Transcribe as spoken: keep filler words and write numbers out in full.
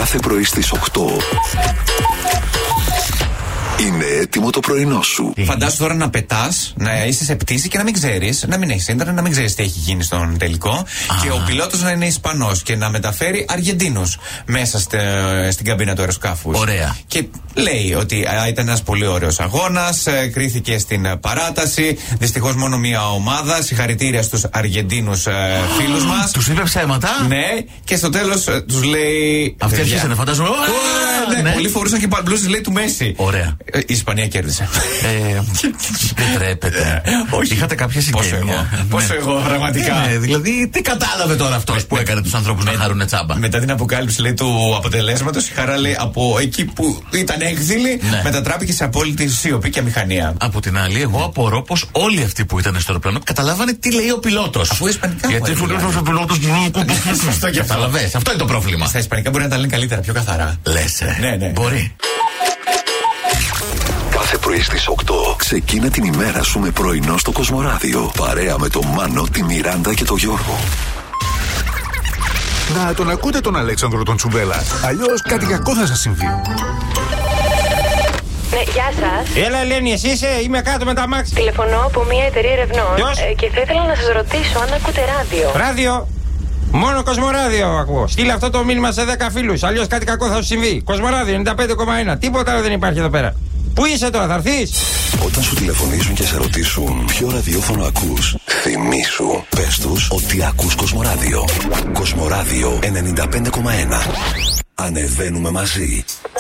Κάθε πρωί στις οκτώ είναι έτοιμο το πρωινό σου. Φαντάσου τώρα να πετάς, να είσαι σε πτήση και να μην ξέρεις, να μην έχεις ίντερνετ, να μην ξέρεις τι έχει γίνει στον τελικό. Α. Και ο πιλότος να είναι Ισπανός και να μεταφέρει Αργεντίνους μέσα στε, στην καμπίνα του αεροσκάφους. Ωραία. Και λέει ότι α, ήταν ένας πολύ ωραίος αγώνας, ε, κρίθηκε στην παράταση. Δυστυχώς μόνο μία ομάδα. Συγχαρητήρια στους Αργεντίνους ε, φίλους μας. Τους είπε ψέματα. Ναι, και στο τέλος ε, τους λέει. Αυτοί αρχίσανε, φαντάζομαι. Ναι, ναι, πολλοί φορούσαν και παρμπλούζες, λέει, του Μέση. Ωραία. Η Ισπανία κέρδισε. Ε, δεν τρέπεται. Όχι. Είχατε κάποια συγγένεια. Πόσο εγώ, πραγματικά. Ναι, δηλαδή, τι κατάλαβε τώρα αυτός που έκανε τους ανθρώπους να χαρούν τσάμπα. Μετά την αποκάλυψη, λέει, του αποτελέσματος, η χαρά, λέει, από εκεί που ήταν έκδηλη, μετατράπηκε σε απόλυτη σιωπή και αμηχανία. Από την άλλη, εγώ απορώ πως όλοι αυτοί που ήταν στο αεροπλάνο καταλάβανε τι λέει ο πιλότος. Αφού ισπανικά. Γιατί φουλεύει ο πιλότος μου. Αυτό και καταλαβες. Αυτό είναι το πρόβλημα. Στα ισπανικά μπορεί να τα λένε καλύτερα, πιο καθαρά. Λες, ναι, ναι. Μπορεί. Κάθε πρωί στις οκτώ ξεκίνα την ημέρα σου με πρωινό στο Κοσμοράδιο. Παρέα με τον Μάνο, τη Μιράντα και τον Γιώργο. Να τον ακούτε τον Αλέξανδρο τον Τσουβέλα. Αλλιώς κάτι κακό θα σας συμβεί. Ναι, γεια σας. Έλα, Ελένη, εσύ είσαι, είμαι κάτω με τα μάξι. Τηλεφωνώ από μια εταιρεία ερευνών. Ποιος? Ε, και θα ήθελα να σας ρωτήσω αν ακούτε ράδιο. Ράδιο. Μόνο Κοσμοράδιο ακούω. Στείλε αυτό το μήνυμα σε δέκα φίλους. Αλλιώς κάτι κακό θα σου συμβεί. Κοσμοράδιο ενενήντα πέντε κόμμα ένα. Τίποτα άλλο δεν υπάρχει εδώ πέρα. Πού είσαι τώρα, θα έρθεις? Όταν σου τηλεφωνήσουν και σε ρωτήσουν ποιο ραδιόφωνο ακούς, θυμήσου, πες τους ότι ακούς Κοσμοράδιο. Κοσμοράδιο ενενήντα πέντε κόμμα ένα. Ανεβαίνουμε μαζί.